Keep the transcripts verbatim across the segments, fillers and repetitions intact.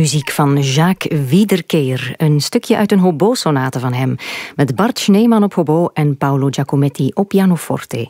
muziek van Jacques Wiederkeer. Een stukje uit een hobo-sonate van hem. Met Bart Schneeman op hobo en Paolo Giacometti op pianoforte.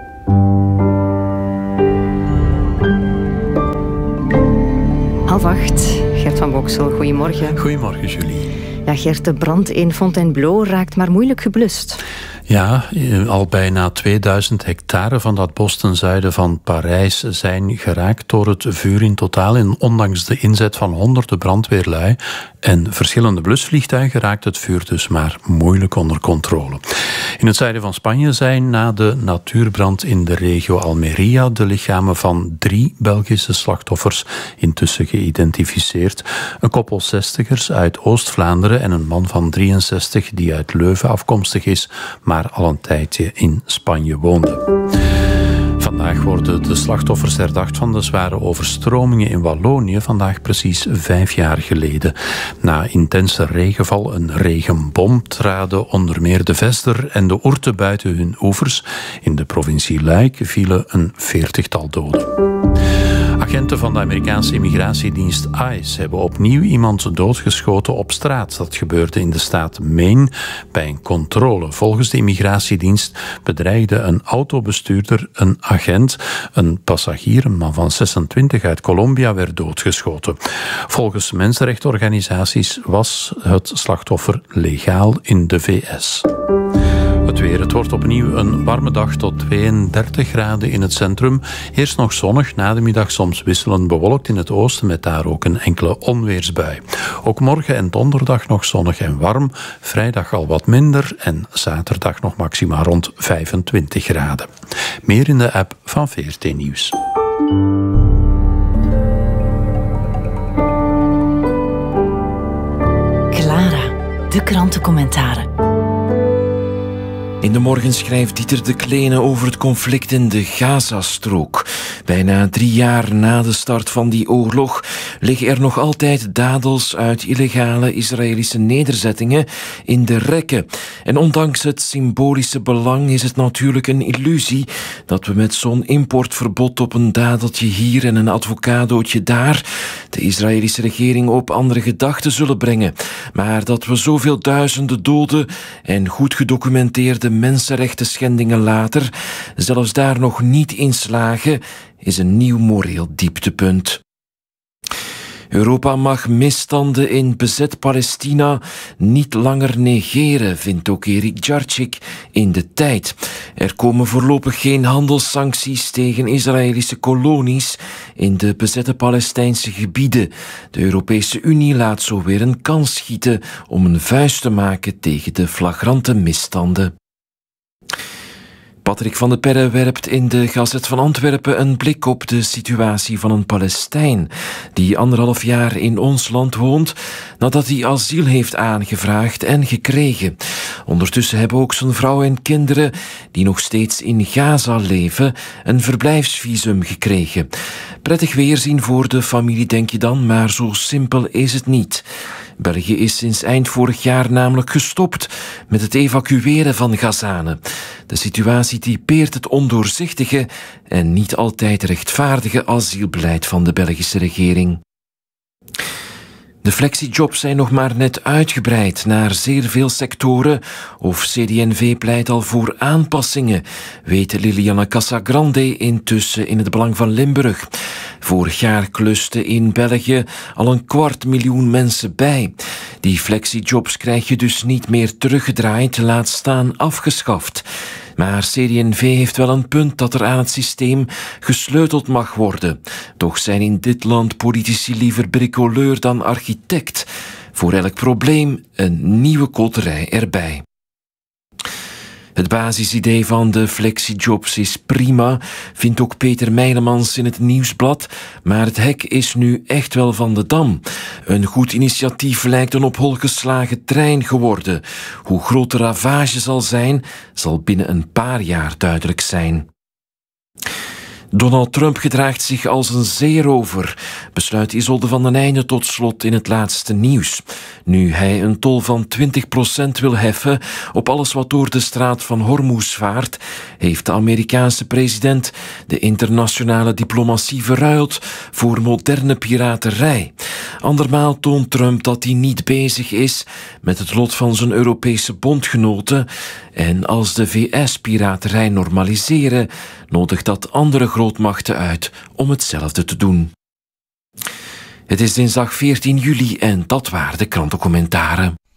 Half acht. Gert van Boksel, goedemorgen. Goedemorgen, Julie. Ja, Gert, de brand in Fontainebleau raakt maar moeilijk geblust. Ja, al bijna tweeduizend hectare van dat bos ten zuiden van Parijs zijn geraakt door het vuur in totaal. En ondanks de inzet van honderden brandweerlui en verschillende blusvliegtuigen raakt het vuur dus maar moeilijk onder controle. In het zuiden van Spanje zijn na de natuurbrand in de regio Almería de lichamen van drie Belgische slachtoffers intussen geïdentificeerd. Een koppel zestigers uit Oost-Vlaanderen en een man van drieënzestig die uit Leuven afkomstig is, maar al een tijdje in Spanje woonde. Vandaag worden de slachtoffers herdacht van de zware overstromingen in Wallonië, vandaag precies vijf jaar geleden. Na intense regenval, een regenbom, traden onder meer de Vester en de Ourthe buiten hun oevers. In de provincie Luik vielen een veertigtal doden. Agenten van de Amerikaanse immigratiedienst ICE hebben opnieuw iemand doodgeschoten op straat. Dat gebeurde in de staat Maine bij een controle. Volgens de immigratiedienst bedreigde een autobestuurder een agent. Een passagier, een man van zesentwintig uit Colombia, werd doodgeschoten. Volgens mensenrechtenorganisaties was het slachtoffer legaal in de V S. Het weer. Het wordt opnieuw een warme dag tot tweeëndertig graden in het centrum. Eerst nog zonnig, na de middag soms wisselend bewolkt in het oosten met daar ook een enkele onweersbui. Ook morgen en donderdag nog zonnig en warm. Vrijdag al wat minder en zaterdag nog maximaal rond vijfentwintig graden. Meer in de app van V R T Nieuws. Clara, de krantencommentaren. In de morgen schrijft Dieter de Kleene over het conflict in de Gazastrook. Bijna drie jaar na de start van die oorlog liggen er nog altijd dadels uit illegale Israëlische nederzettingen in de rekken. En ondanks het symbolische belang is het natuurlijk een illusie dat we met zo'n importverbod op een dadeltje hier en een avocadootje daar de Israëlische regering op andere gedachten zullen brengen. Maar dat we zoveel duizenden doden en goed gedocumenteerde mensenrechten schendingen later zelfs daar nog niet in slagen, is een nieuw moreel dieptepunt. Europa mag misstanden in bezet Palestina niet langer negeren, vindt ook Erik Jarczyk in De Tijd. Er komen voorlopig geen handelssancties tegen Israëlische kolonies in de bezette Palestijnse gebieden. De Europese Unie laat zo weer een kans schieten om een vuist te maken tegen de flagrante misstanden. Patrick van de Perre werpt in de Gazet van Antwerpen een blik op de situatie van een Palestijn die anderhalf jaar in ons land woont nadat hij asiel heeft aangevraagd en gekregen. Ondertussen hebben ook zijn vrouw en kinderen die nog steeds in Gaza leven een verblijfsvisum gekregen. Prettig weerzien voor de familie, denk je dan, maar zo simpel is het niet. België is sinds eind vorig jaar namelijk gestopt met het evacueren van Gazanen. De situatie typeert het ondoorzichtige en niet altijd rechtvaardige asielbeleid van de Belgische regering. De flexijobs zijn nog maar net uitgebreid naar zeer veel sectoren of C D N V pleit al voor aanpassingen, weet Liliana Casagrande intussen in het Belang van Limburg. Vorig jaar klusten in België al een kwart miljoen mensen bij. Die flexijobs krijg je dus niet meer teruggedraaid, laat staan afgeschaft. Maar C D N V heeft wel een punt dat er aan het systeem gesleuteld mag worden. Toch zijn in dit land politici liever bricoleur dan architect. Voor elk probleem een nieuwe koterij erbij. Het basisidee van de flexijobs is prima, vindt ook Peter Meilemans in het Nieuwsblad, maar het hek is nu echt wel van de dam. Een goed initiatief lijkt een op hol geslagen trein geworden. Hoe groot de ravage zal zijn, zal binnen een paar jaar duidelijk zijn. Donald Trump gedraagt zich als een zeerover, besluit Isolde van den Einde tot slot in het laatste nieuws. Nu hij een tol van twintig procent wil heffen op alles wat door de straat van Hormuz vaart, heeft de Amerikaanse president de internationale diplomatie verruild voor moderne piraterij. Andermaal toont Trump dat hij niet bezig is met het lot van zijn Europese bondgenoten. En als de V S piraterij normaliseren, nodigt dat andere grootmachten uit om hetzelfde te doen. Het is dinsdag veertien juli en dat waren de krantencommentaren.